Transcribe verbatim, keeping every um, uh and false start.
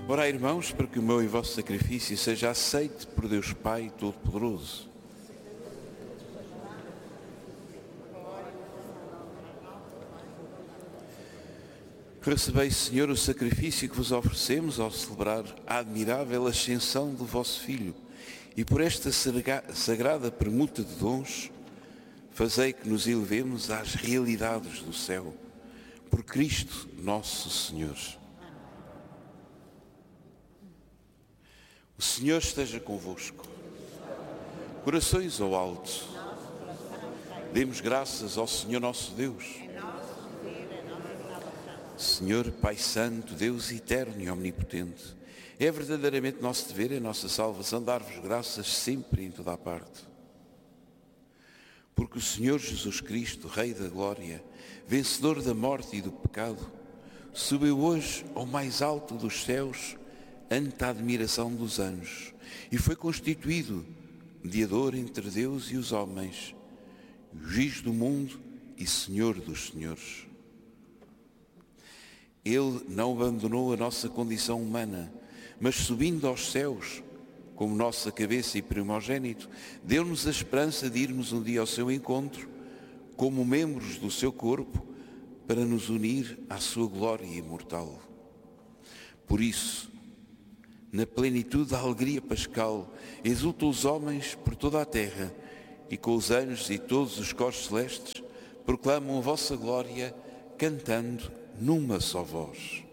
Orai, irmãos, para que o meu e vosso sacrifício seja aceito por Deus Pai Todo-Poderoso. Recebeis, Senhor, o sacrifício que vos oferecemos ao celebrar a admirável ascensão do vosso Filho, e por esta sagrada permuta de dons, fazei que nos elevemos às realidades do céu, por Cristo nosso Senhor. O Senhor esteja convosco. Corações ao alto. Demos graças ao Senhor nosso Deus. Senhor, Pai Santo, Deus eterno e omnipotente, é verdadeiramente nosso dever, é nossa salvação, dar-vos graças sempre e em toda a parte. Porque o Senhor Jesus Cristo, Rei da Glória, vencedor da morte e do pecado, subiu hoje ao mais alto dos céus ante a admiração dos anjos e foi constituído mediador entre Deus e os homens, juiz do mundo e Senhor dos senhores. Ele não abandonou a nossa condição humana, mas subindo aos céus, como nossa cabeça e primogênito, deu-nos a esperança de irmos um dia ao seu encontro, como membros do seu corpo, para nos unir à sua glória imortal. Por isso, na plenitude da alegria pascal, exultam os homens por toda a terra, e com os anjos e todos os coros celestes, proclamam a vossa glória, cantando numa só voz.